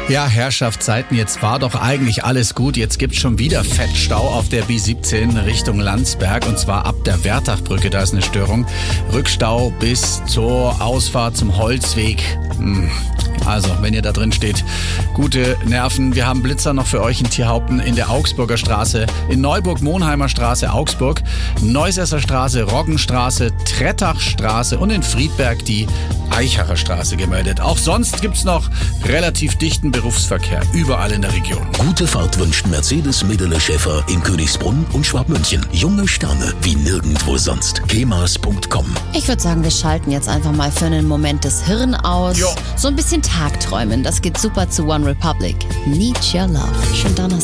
Ja, Herrschaftszeiten, jetzt war doch eigentlich alles gut. Jetzt gibt's schon wieder Fettstau auf der B17 Richtung Landsberg und zwar ab der Wertachbrücke, da ist eine Störung. Rückstau bis zur Ausfahrt zum Holzweg. Also, wenn ihr da drin steht, gute Nerven. Wir haben Blitzer noch für euch in Tierhaupten in der Augsburger Straße, in Neuburg-Monheimer Straße, Augsburg, Neusesser Straße, Roggenstraße, Trettachstraße und in Friedberg die Eichacher Straße gemeldet. Auch sonst gibt's noch relativ dichten Berufsverkehr überall in der Region. Gute Fahrt wünscht Mercedes Medele Schäfer in Königsbrunn und Schwabmünchen. Junge Sterne wie nirgendwo sonst. kemas.com. Ich würde sagen, wir schalten jetzt einfach mal für einen Moment das Hirn aus. Jo. So ein bisschen Tagträumen. Das geht super zu One Republic. Need Your Love. Schönen Donnerstag.